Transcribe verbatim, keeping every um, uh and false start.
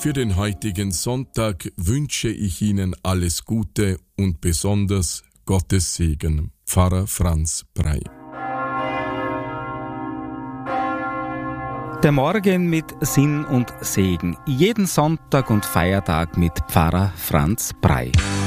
Für den heutigen Sonntag wünsche ich Ihnen alles Gute und besonders Gottes Segen. Pfarrer Franz Brey. Der Morgen mit Sinn und Segen. Jeden Sonntag und Feiertag mit Pfarrer Franz Brey.